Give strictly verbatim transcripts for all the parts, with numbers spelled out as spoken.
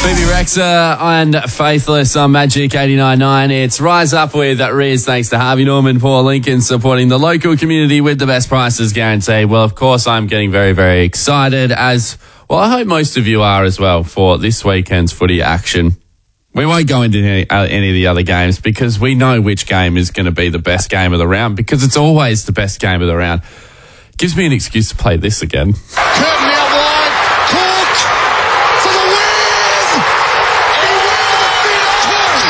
Bebe Rexha and Faithless on Magic eighty-nine point nine. It's Rise Up with Riz, thanks to Harvey Norman, Paul Lincoln, supporting the local community with the best prices guaranteed. Well, of course, I'm getting very, very excited, as well, I hope most of you are as well, for this weekend's footy action. We won't go into any, uh, any of the other games because we know which game is going to be the best game of the round, because it's always the best game of the round. It gives me an excuse to play this again. Curtin out wide. Cook for the win. He wins the big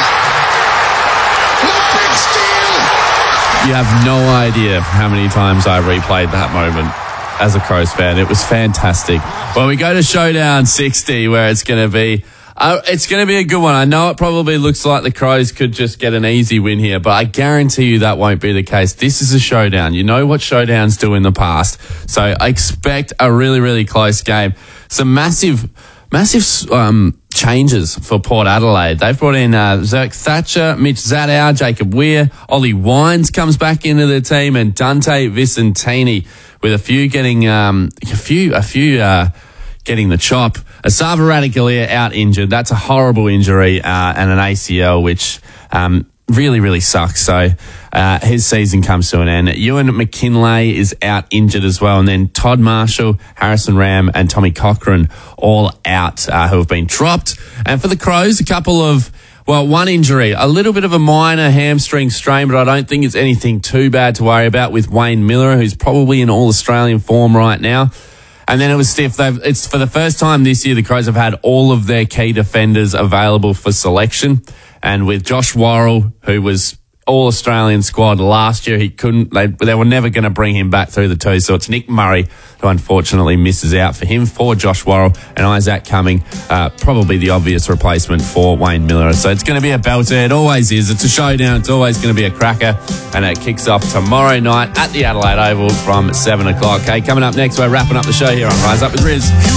two. The big steal. You have no idea how many times I replayed that moment as a Crows fan. It was fantastic. Well, we go to Showdown sixty, where it's going to be Uh, it's going to be a good one. I know it probably looks like the Crows could just get an easy win here, but I guarantee you that won't be the case. This is a showdown. You know what showdowns do in the past. So I expect a really, really close game. Some massive, massive um, changes for Port Adelaide. They've brought in uh, Zerk Thatcher, Mitch Zadow, Jacob Weir, Ollie Wines comes back into the team, and Dante Vicentini, with a few getting um, a few, a few. Uh, getting the chop. Asava Radicalier out injured. That's a horrible injury, uh, and an A C L, which um, really, really sucks. So uh, his season comes to an end. Ewan McKinlay is out injured as well. And then Todd Marshall, Harrison Ram, and Tommy Cochran all out, uh, who have been dropped. And for the Crows, a couple of, well, one injury, a little bit of a minor hamstring strain, but I don't think it's anything too bad to worry about, with Wayne Miller, who's probably in all-Australian form right now. And then it was stiff. They've, it's for the first time this year, the Crows have had all of their key defenders available for selection. And with Josh Worrell, who was all-Australian squad last year, he couldn't, they, they were never going to bring him back through the two. So it's Nick Murray who unfortunately misses out for him, for Josh Worrell, and Isaac Cumming, uh, probably the obvious replacement for Wayne Miller. So it's going to be a belter. It always is. It's a showdown. It's always going to be a cracker. And it kicks off tomorrow night at the Adelaide Oval from seven o'clock. Okay, coming up next, we're wrapping up the show here on Rise Up with Riz.